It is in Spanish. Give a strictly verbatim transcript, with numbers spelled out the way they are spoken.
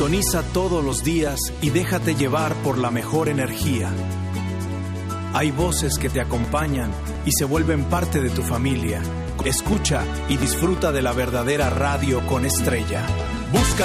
Sintoniza todos los días y déjate llevar por la mejor energía. Hay voces que te acompañan y se vuelven parte de tu familia. Escucha y disfruta de la verdadera radio con estrella. Busca